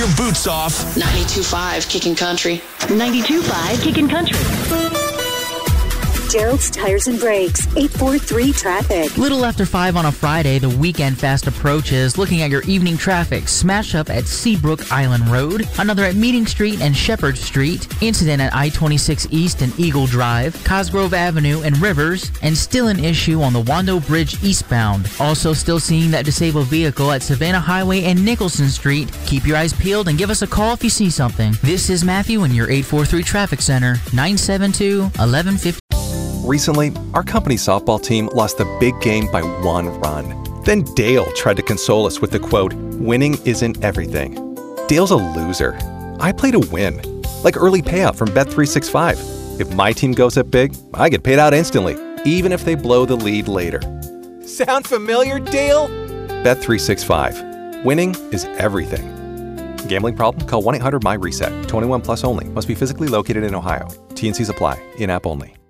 Your boots off. 92.5 Kicking Country. 92.5 Kicking Country. Gerald's Tires and Brakes, 843 traffic. Little after 5 on a Friday, the weekend fast approaches. Looking at your evening traffic, smash up at Seabrook Island Road, another at Meeting Street and Shepherd Street, incident at I-26 East and Eagle Drive, Cosgrove Avenue and Rivers, and still an issue on the Wando Bridge eastbound. Also still seeing that disabled vehicle at Savannah Highway and Nicholson Street. Keep your eyes peeled and give us a call if you see something. This is Matthew in your 843 Traffic Center, 972-1150. Recently, our company softball team lost the big game by 1 run. Then Dale tried to console us with the quote, "Winning isn't everything." Dale's a loser. I play to win, like early payout from Bet365. If my team goes up big, I get paid out instantly, even if they blow the lead later. Sound familiar, Dale? Bet365. Winning is everything. Gambling problem? Call 1-800-MY-RESET. 21 plus only. Must be physically located in Ohio. T&Cs apply. In-app only.